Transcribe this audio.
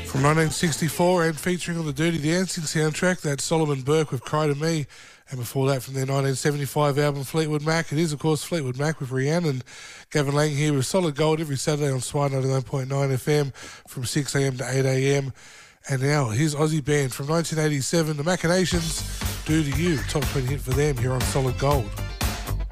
From 1964 and featuring on the Dirty Dancing soundtrack, that's Solomon Burke with Cry to Me. And before that, from their 1975 album Fleetwood Mac, it is, of course, Fleetwood Mac with Rhiannon. Gavin Lang here with Solid Gold every Saturday on Swire 99.9 FM from 6am to 8am. And now, here's Aussie band from 1987, The Machinations, Do To You, top 20 hit for them here on Solid Gold.